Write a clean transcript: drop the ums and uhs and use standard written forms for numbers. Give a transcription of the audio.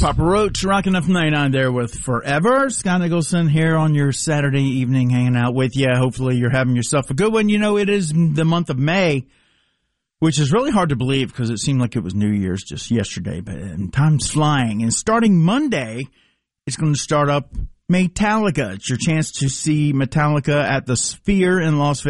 Papa Roach, rocking up 99 there with Forever. Scott Nicholson here on your Saturday evening hanging out with you. Hopefully you're having yourself a good one. You know, it is the month of May, which is really hard to believe because it seemed like it was New Year's just yesterday, but time's flying. And starting Monday, it's going to start up Metallica. It's your chance to see Metallica at the Sphere in Las Vegas.